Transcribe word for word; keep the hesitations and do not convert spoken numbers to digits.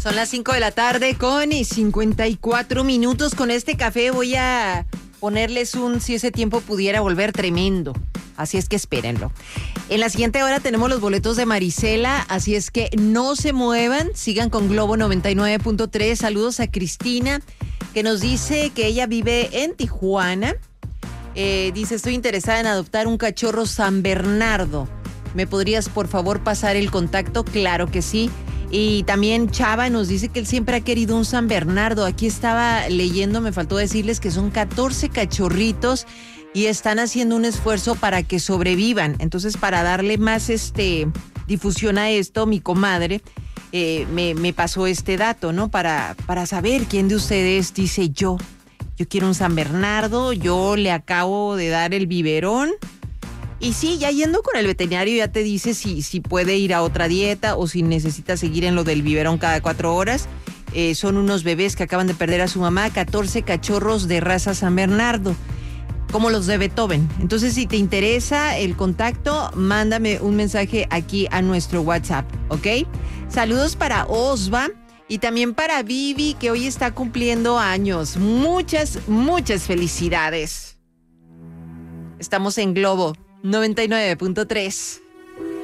Son las cinco de la tarde con cincuenta y cuatro minutos. Con este café voy a ponerles un si ese tiempo pudiera volver tremendo. Así es que espérenlo. En la siguiente hora tenemos los boletos de Marisela, así es que no se muevan, sigan con Globo noventa y nueve punto tres. Saludos a Cristina, que nos dice que ella vive en Tijuana. Eh, dice, estoy interesada en adoptar un cachorro San Bernardo. ¿Me podrías, por favor, pasar el contacto? Claro que sí. Y también Chava nos dice que él siempre ha querido un San Bernardo. Aquí estaba leyendo, me faltó decirles que son catorce cachorritos y están haciendo un esfuerzo para que sobrevivan. Entonces, para darle más este difusión a esto, mi comadre eh, me, me pasó este dato, ¿no? Para, para saber quién de ustedes dice yo. Yo quiero un San Bernardo, yo le acabo de dar el biberón. Y sí, ya yendo con el veterinario ya te dice si, si puede ir a otra dieta o si necesita seguir en lo del biberón cada cuatro horas. Eh, son unos bebés que acaban de perder a su mamá, catorce cachorros de raza San Bernardo, como los de Beethoven. Entonces, si te interesa el contacto, mándame un mensaje aquí a nuestro WhatsApp, ¿ok? Saludos para Osva y también para Vivi, que hoy está cumpliendo años. Muchas, muchas felicidades. Estamos en Globo noventa y nueve punto tres.